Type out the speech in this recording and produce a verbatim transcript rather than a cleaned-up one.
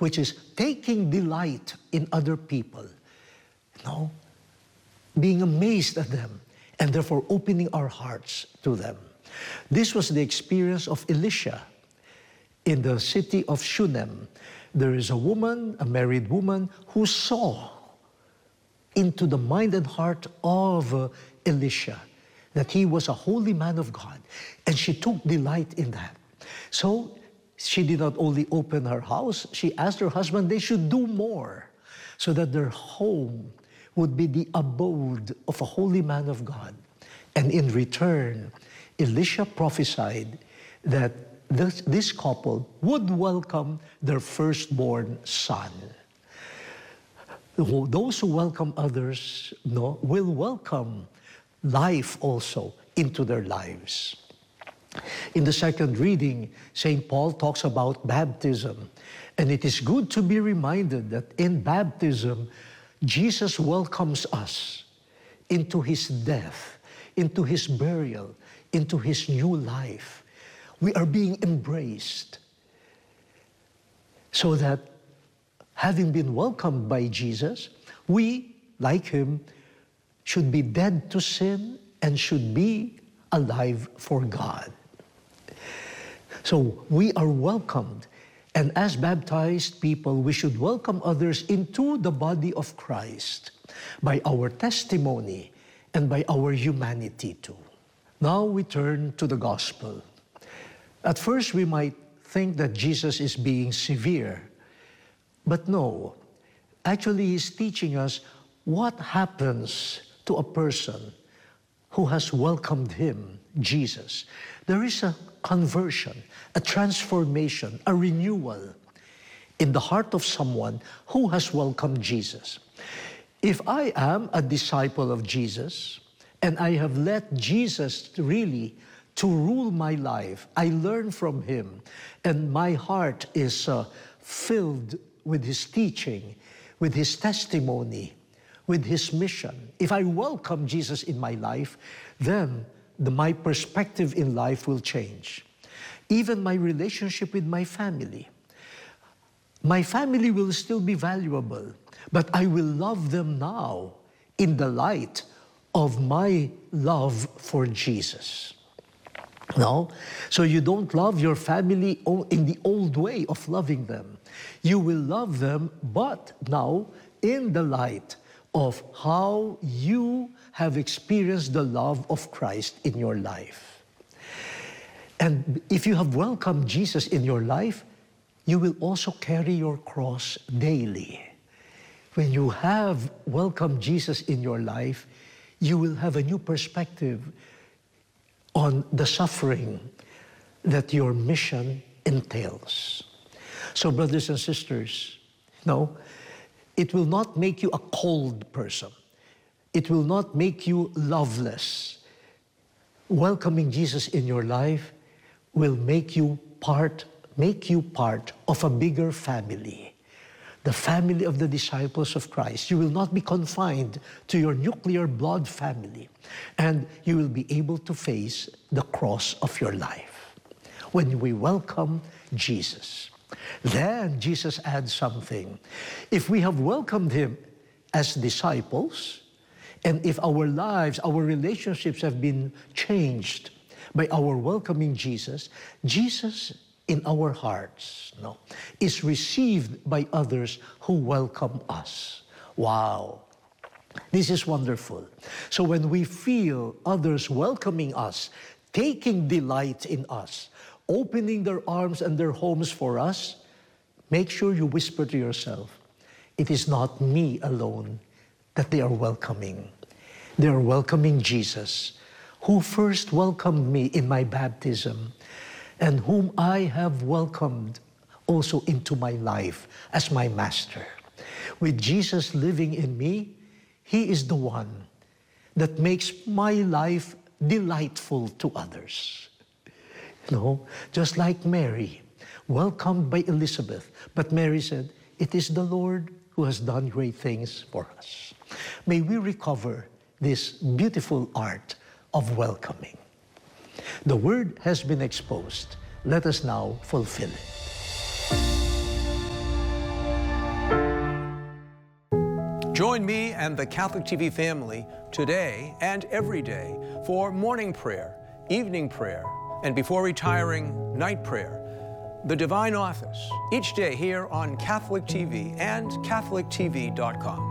which is taking delight in other people, you know, being amazed at them, and therefore opening our hearts to them. This was the experience of Elisha in the city of Shunem. There is a woman, a married woman, who saw into the mind and heart of uh, Elisha, that he was a holy man of God, and she took delight in that. So she did not only open her house, she asked her husband they should do more, so that their home would be the abode of a holy man of God. And in return, Elisha prophesied that this, this couple would welcome their firstborn son. Those who welcome others, no, will welcome life also into their lives. In the second reading, Saint Paul talks about baptism, and it is good to be reminded that in baptism, Jesus welcomes us into his death, into his burial, into his new life. We are being embraced, so that having been welcomed by Jesus, we, like him, should be dead to sin and should be alive for God. So we are welcomed, and as baptized people, we should welcome others into the body of Christ by our testimony and by our humanity too. Now we turn to the gospel. At first we might think that Jesus is being severe, but no, actually he's teaching us what happens to a person who has welcomed him, Jesus. There is a conversion, a transformation, a renewal in the heart of someone who has welcomed Jesus. If I am a disciple of Jesus and I have let Jesus really to rule my life, I learn from him, and my heart is uh, filled with his teaching, with his testimony, with his mission. If I welcome Jesus in my life, then the, my perspective in life will change. Even my relationship with my family. My family will still be valuable, but I will love them now in the light of my love for Jesus. No? So you don't love your family in the old way of loving them. You will love them, but now in the light of how you have experienced the love of Christ in your life. And if you have welcomed Jesus in your life, you will also carry your cross daily. When you have welcomed Jesus in your life, you will have a new perspective on the suffering that your mission entails. So brothers and sisters, no, it will not make you a cold person. It will not make you loveless. Welcoming Jesus in your life will make you part, make you part of a bigger family, the family of the disciples of Christ. You will not be confined to your nuclear blood family, and you will be able to face the cross of your life. When we welcome Jesus, then Jesus adds something. If we have welcomed him as disciples, and if our lives, our relationships have been changed by our welcoming Jesus, Jesus in our hearts, no, is received by others who welcome us. Wow, this is wonderful. So when we feel others welcoming us, taking delight in us, opening their arms and their homes for us, make sure you whisper to yourself, it is not me alone that they are welcoming. They are welcoming Jesus, who first welcomed me in my baptism, and whom I have welcomed also into my life as my master. With Jesus living in me, he is the one that makes my life delightful to others. You know, just like Mary, welcomed by Elizabeth, but Mary said, it is the Lord who has done great things for us. May we recover this beautiful art of welcoming. The word has been exposed. Let us now fulfill it. Join me and the Catholic T V family today and every day for morning prayer, evening prayer, and before retiring, night prayer. The Divine Office, each day here on Catholic T V and Catholic T V dot com.